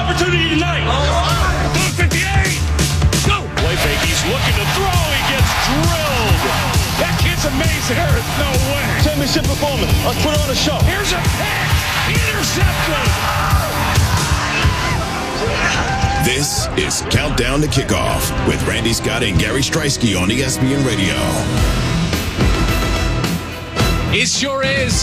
opportunity tonight. 58. Go. Play fake. He's looking to throw. He gets drilled. That kid's amazing. There is no way. Championship performance. Let's put on a show. Here's a pick. Intercepted. This is Countdown to Kickoff with Randy Scott and Gary Streisky on ESPN Radio. It sure is.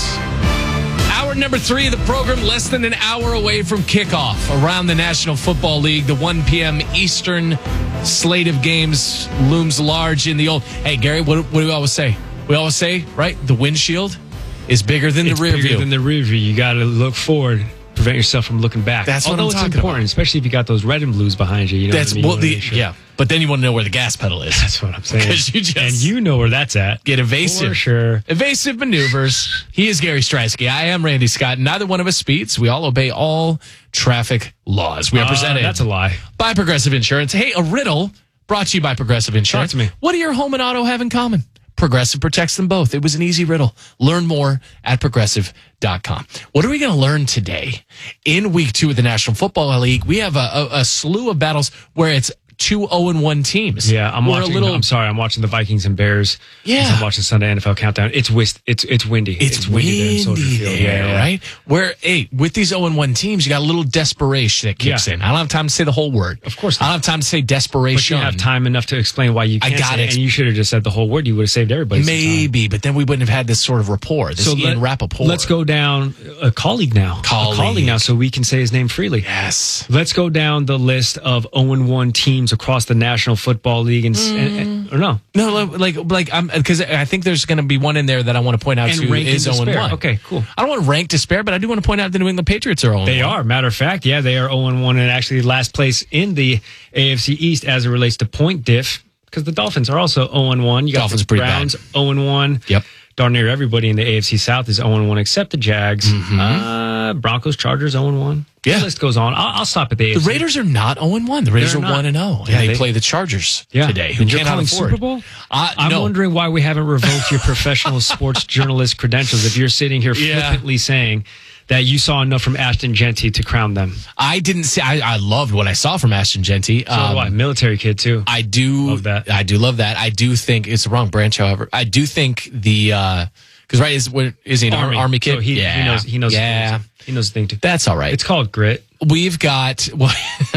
Hour number 3 of the program, less than an hour away from kickoff around the National Football League. The 1 p.m. Eastern slate of games looms large in the old... Hey, Gary, what do we always say? We always say, right, the windshield is bigger than the rear view. It's bigger than the rear view. You got to look forward. Prevent yourself from looking back. That's what I'm talking it's important, about. Especially if you got those red and blues behind you. You know that's what I mean? Yeah, but then you want to know where the gas pedal is. That's what I'm saying. You and you know where that's at. Get evasive. For sure. Evasive maneuvers. He is Gary Streisky. I am Randy Scott. Neither one of us speeds. We all obey all traffic laws. We are presented. That's a lie. By Progressive Insurance. Hey, a riddle brought to you by Progressive Insurance. Talk to me. What do your home and auto have in common? Progressive protects them both. It was an easy riddle. Learn more at progressive.com. What are we going to learn today? In week 2 of the National Football League, we have a slew of battles where it's 2 0-1 teams. Yeah, I'm watching the Vikings and Bears. Yeah. I'm watching Sunday NFL Countdown. It's windy. It's windy there in Soldier Field. Yeah, right? Where, hey, with these 0-1 teams, you got a little desperation that kicks in. I don't have time to say the whole word. Of course not. I don't have time to say desperation. But you have time enough to explain why you can't say it. And you should have just said the whole word. You would have saved everybody Maybe, but then we wouldn't have had this sort of rapport, this Ian Rappaport. Let's go down a colleague now. A colleague now, so we can say his name freely. Yes. Let's go down the list of 0-1 teams across the National Football League or no? No, like I'm because I think there's going to be one in there that I want to point out and to is 0-1. Okay, cool. I don't want to rank despair, but I do want to point out the New England Patriots are 0-1. They are. Matter of fact, yeah, they are 0-1 and actually last place in the AFC East as it relates to point diff because the Dolphins are also 0-1. You got Dolphins the Browns 0-1. Yep. Darn near everybody in the AFC South is 0-1 except the Jags. Broncos, Chargers 0-1. Yeah. The list goes on. I'll stop at the AFC. The Raiders are not 0-1. The Raiders are 1-0. Yeah, they play the Chargers today. Who and you're cannot calling afford. Super Bowl? I'm no. wondering why we haven't revoked your professional sports journalist credentials if you're sitting here flippantly saying that you saw enough from Ashton Genty to crown them. I didn't see. I loved what I saw from Ashton Genty. So do I. Military kid too. I do love that. I do love that. I do think it's the wrong branch. However, I do think the because is he an army kid? So he knows. Yeah, he knows the thing too. That's all right. It's called grit. We've got we've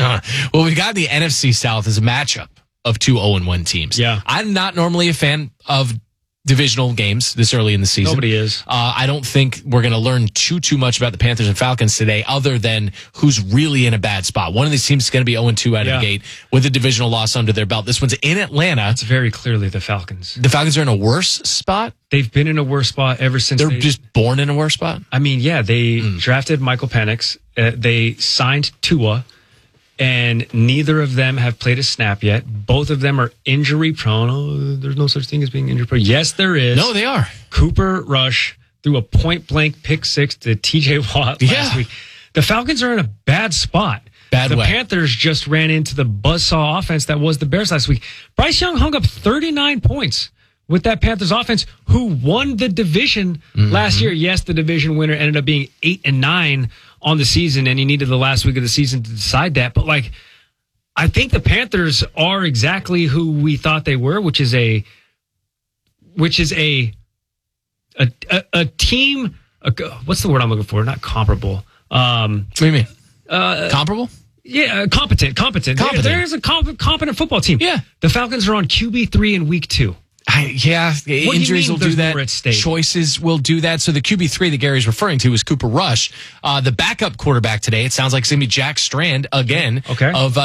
got the NFC South as a matchup of 2 0-1 teams. Yeah, I'm not normally a fan of divisional games this early in the season. Nobody is. I don't think we're going to learn too much about the Panthers and Falcons today other than who's really in a bad spot. One of these teams is going to be 0-2 out of the gate with a divisional loss under their belt. This one's in Atlanta. It's very clearly the Falcons. The Falcons are in a worse spot? They've been in a worse spot ever since. They're just born in a worse spot? I mean, yeah, they drafted Michael Penix. They signed Tua. And neither of them have played a snap yet. Both of them are injury prone. Oh, there's no such thing as being injury prone. Yes, there is. No, they are. Cooper Rush threw a point blank pick 6 to TJ Watt last week. The Falcons are in a bad spot. The Panthers just ran into the buzzsaw offense that was the Bears last week. Bryce Young hung up 39 points with that Panthers offense, who won the division last year. Yes, the division winner ended up being 8-9 on the season, and he needed the last week of the season to decide that. But I think the Panthers are exactly who we thought they were, which is a team. What's the word I'm looking for? Not comparable. What do you mean? Comparable? Yeah, competent. There's a competent football team. Yeah, the Falcons are on QB3 in week 2. Injuries will do that. Choices will do that. So the QB3 that Gary's referring to is Cooper Rush. The backup quarterback today, it sounds like it's going to be Jack Strand again of